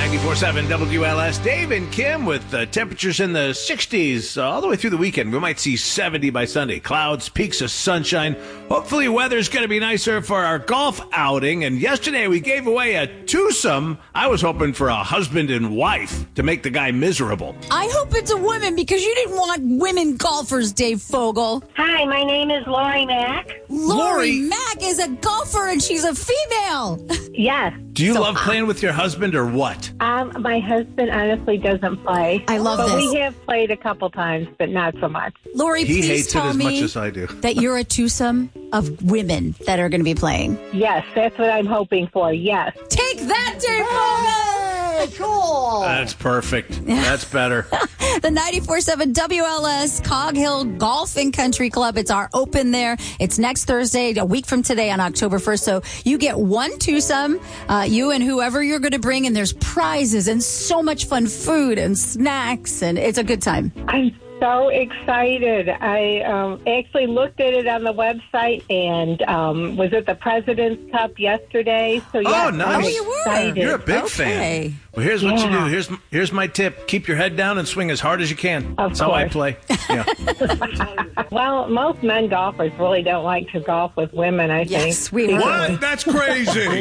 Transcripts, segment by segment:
94.7 WLS. Dave and Kim with temperatures in the 60s all the way through the weekend. We might see 70 by Sunday. Clouds, peaks of sunshine. Hopefully weather's going to be nicer for our golf outing. And yesterday we gave away a twosome. I was hoping for a husband and wife to make the guy miserable. I hope it's a woman because you didn't want women golfers, Dave Fogel. Hi, my name is Lori Mack. Lori Mack is a golfer and she's a female. Yes. Do you love playing with your husband or what? My husband honestly doesn't play. I love but this. We have played a couple times, but not so much. Lori, He please hates it tell as much me as I do. that you're a twosome of women that are going to be playing. Yes, that's what I'm hoping for. Yes. Take that, Dave Fogel! Cool. That's perfect. That's better. The 94.7 WLS Cog Hill Golf and Country Club. It's our open there. It's next Thursday, a week from today on October 1st. So you get one twosome, you and whoever you're going to bring, and there's prizes and so much fun food and snacks, and it's a good time. I'm so excited. I actually looked at it on the website and was at the President's Cup yesterday. So yeah, nice. I'm Oh, you were? excited. You're a big Okay. fan. Well, here's what you Yeah. do. Here's my tip. Keep your head down and swing as hard as you can. Of That's how I course. play. Yeah. Well, most men golfers really don't like to golf with women, I think. Yes, we heard. What? That's crazy.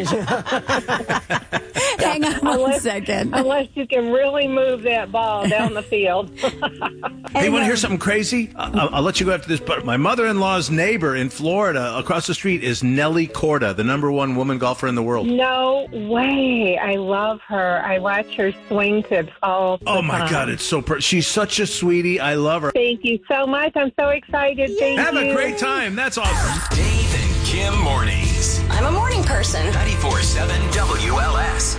Hang on one second. Unless you can really move that ball down the field. Hey, you want to hear something crazy? I'll let you go after this, but my mother-in-law's neighbor in Florida across the street is Nelly Corda, the #1 woman golfer in the world. No way. I love her. I watch her swing tips all the time. Oh, my God, it's so she's such a sweetie. I love her. Thank you so much. I'm so excited. Thank Have you. a great time. That's awesome. Dave and Kim mornings. I'm a morning person. 94.7 WLS.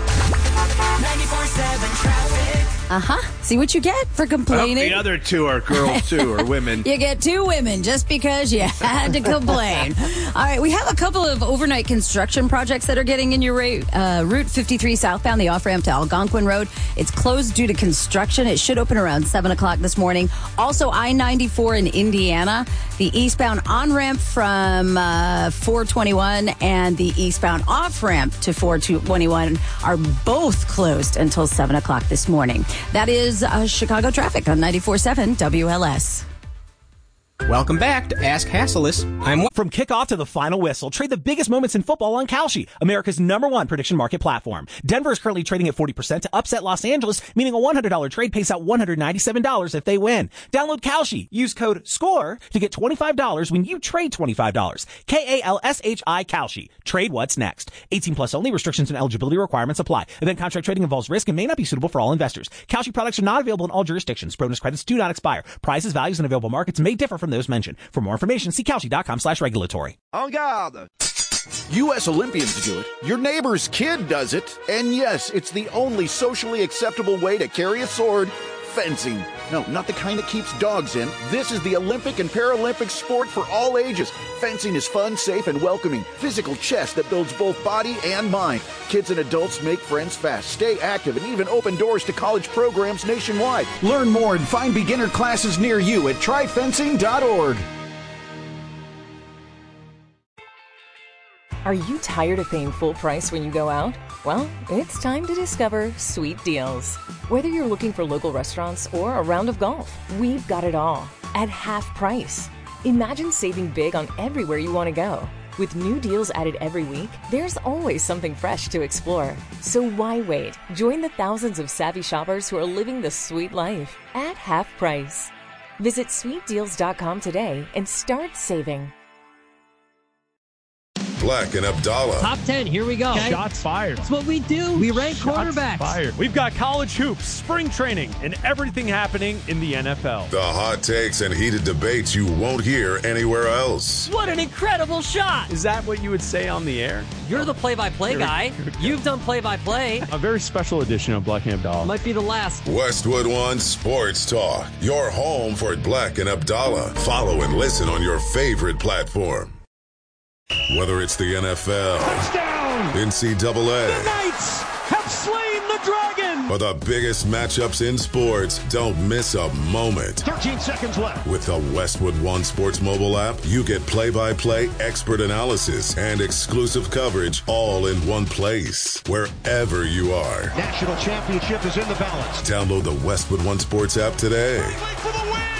94.7 traffic. See what you get for Well, complaining? the other two are girls, too, or women. You get two women just because you had to complain. All right, we have a couple of overnight construction projects that are getting in your Route 53 southbound, the off-ramp to Algonquin Road. It's closed due to construction. It should open around 7 o'clock this morning. Also, I-94 in Indiana, the eastbound on-ramp from 421 and the eastbound off-ramp to 421 are both closed until 7 o'clock this morning. That is Chicago traffic on 94.7 WLS. Welcome back to Ask Hassleus. From kickoff to the final whistle, trade the biggest moments in football on Kalshi, America's #1 prediction market platform. Denver is currently trading at 40% to upset Los Angeles, meaning a $100 trade pays out $197 if they win. Download Kalshi. Use code SCORE to get $25 when you trade $25. KALSHI Kalshi. Trade what's next. 18 plus only. Restrictions and eligibility requirements apply. Event contract trading involves risk and may not be suitable for all investors. Kalshi products are not available in all jurisdictions. Bonus credits do not expire. Prices, values, and available markets may differ from those mentioned. For more information, see Kalshi.com/regulatory. En garde! U.S. Olympians do it. Your neighbor's kid does it. And yes, it's the only socially acceptable way to carry a sword. Fencing. No, not the kind that keeps dogs in. This is the Olympic and Paralympic sport for all ages. Fencing is fun, safe, and welcoming. Physical chess that builds both body and mind. Kids and adults make friends fast, stay active, and even open doors to college programs nationwide. Learn more and find beginner classes near you at tryfencing.org. Are you tired of paying full price when you go out? Well, it's time to discover Sweet Deals. Whether you're looking for local restaurants or a round of golf, we've got it all at half price. Imagine saving big on everywhere you want to go. With new deals added every week, there's always something fresh to explore. So why wait? Join the thousands of savvy shoppers who are living the sweet life at half price. Visit sweetdeals.com today and start saving. Black and Abdallah. Top 10, here we go. Okay. Shots fired. That's what we do. We rank quarterbacks. Fired. We've got college hoops, spring training, and everything happening in the NFL. The hot takes and heated debates you won't hear anywhere else. What an incredible shot. Is that what you would say on the air? You're the play-by-play guy. You've done play-by-play. A very special edition of Black and Abdallah. Might be the last. Westwood One Sports Talk. Your home for Black and Abdallah. Follow and listen on your favorite platform. Whether it's the NFL, Touchdown! NCAA, the Knights have slain the the Dragon! For the biggest matchups in sports, don't miss a moment. 13 seconds left. With the Westwood One Sports mobile app, you get play-by-play expert analysis and exclusive coverage all in one place, wherever you are. National championship is in the balance. Download the Westwood One Sports app today. For the win!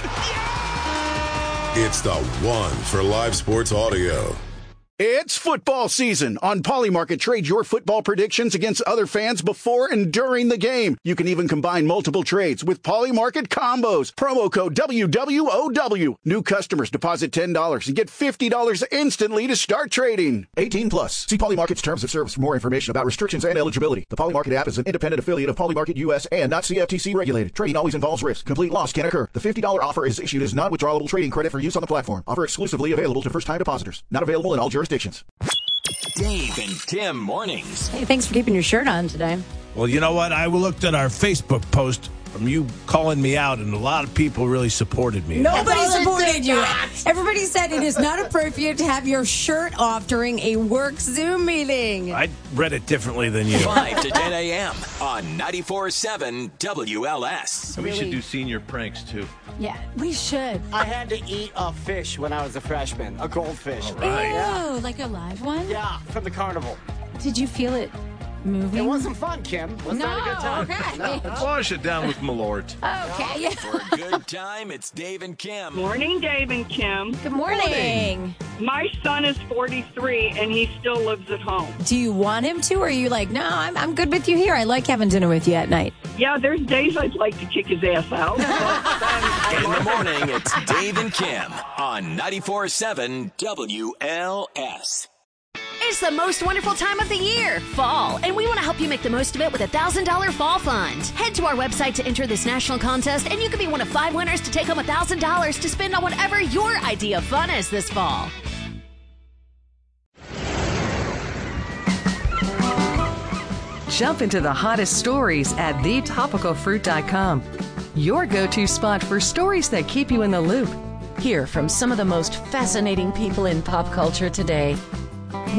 It's the one for live sports audio. It's football season. On Polymarket, trade your football predictions against other fans before and during the game. You can even combine multiple trades with Polymarket combos. Promo code WWOW. New customers deposit $10 and get $50 instantly to start trading. 18 plus. See Polymarket's terms of service for more information about restrictions and eligibility. The Polymarket app is an independent affiliate of Polymarket US and not CFTC regulated. Trading always involves risk. Complete loss can occur. The $50 offer is issued as non-withdrawable trading credit for use on the platform. Offer exclusively available to first-time depositors. Not available in all jurisdictions. Dave and Kim mornings. Hey, thanks for keeping your shirt on today. Well, you know what? I looked at our Facebook post from you calling me out, and a lot of people really supported me. Nobody supported you. Everybody said it is not appropriate to have your shirt off during a work Zoom meeting. I read it differently than you. 5 to 10 a.m. on 94.7 WLS. We should do senior pranks, too. Yeah, we should. I had to eat a fish when I was a freshman, a goldfish. Ew, like a live one? Yeah, from the carnival. Did you feel it moving? It wasn't fun, Kim. Was that a good time? Okay. No. Wash it down with Malort. Okay. For a good time, it's Dave and Kim. Morning, Dave and Kim. Good morning. My son is 43 and he still lives at home. Do you want him to, or are you like, no, I'm good with you here. I like having dinner with you at night. Yeah, there's days I'd like to kick his ass out. In the morning, it's Dave and Kim on 94.7 WLS. It's the most wonderful time of the year, fall, and we want to help you make the most of it with a $1,000 fall fund. Head to our website to enter this national contest, and you could be one of 5 winners to take home $1,000 to spend on whatever your idea of fun is this fall. Jump into the hottest stories at thetopicalfruit.com. Your go-to spot for stories that keep you in the loop. Hear from some of the most fascinating people in pop culture today.